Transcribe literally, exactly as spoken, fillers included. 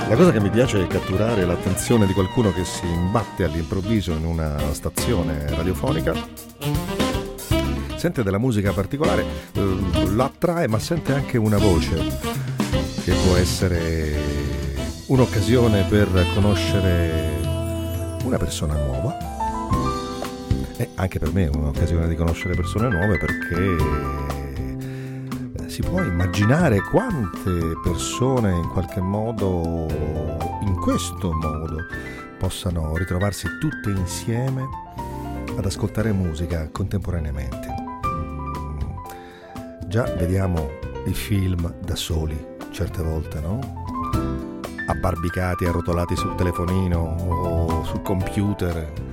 La cosa che mi piace è catturare l'attenzione di qualcuno che si imbatte all'improvviso in una stazione radiofonica, sente della musica particolare, eh, la attrae, ma sente anche una voce che può essere un'occasione per conoscere una persona nuova. E anche per me è un'occasione di conoscere persone nuove, perché si può immaginare quante persone in qualche modo, in questo modo, possano ritrovarsi tutte insieme ad ascoltare musica contemporaneamente. Già vediamo i film da soli certe volte, no? Abbarbicati, arrotolati sul telefonino o sul computer,